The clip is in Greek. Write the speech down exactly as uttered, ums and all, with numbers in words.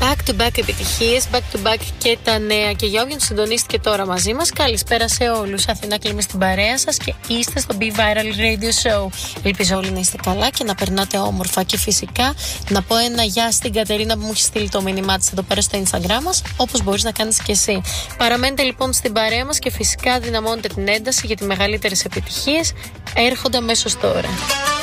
Back to back επιτυχίες, back to back και τα νέα. Και για όποιον συντονίστηκε τώρα μαζί μας, καλησπέρα σε όλους. Αθηνά Κλίμη στην παρέα σας και είστε στο Be Viral Radio Show. Ελπίζω όλοι να είστε καλά και να περνάτε όμορφα. Και φυσικά να πω ένα γεια στην Κατερίνα που μου έχει στείλει το μήνυμά της εδώ πέρα στο Instagram μας, όπως μπορείς να κάνεις και εσύ. Παραμένετε λοιπόν στην παρέα μας και φυσικά δυναμώνετε την ένταση γιατί οι μεγαλύτερες επιτυχίες έρχονται αμέσως τώρα.